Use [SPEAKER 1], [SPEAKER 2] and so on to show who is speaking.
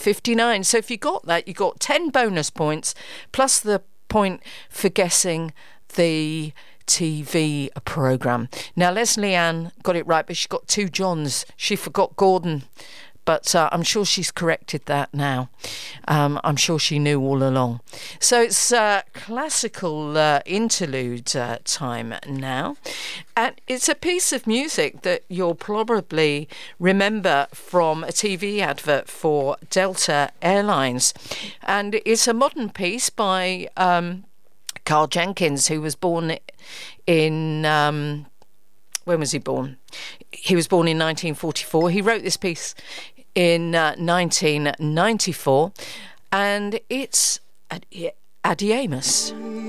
[SPEAKER 1] 59. So if you got that, you got 10 bonus points, plus the point for guessing the TV programme. Now, Leslie Ann got it right, but she got 2 Johns. She forgot Gordon, but I'm sure she's corrected that now. I'm sure she knew all along. So it's classical interlude time now. And it's a piece of music that you'll probably remember from a TV advert for Delta Airlines. And it's a modern piece by Carl Jenkins, who was born in... when was he born? He was born in 1944. He wrote this piece in 1994, and it's Adiemus.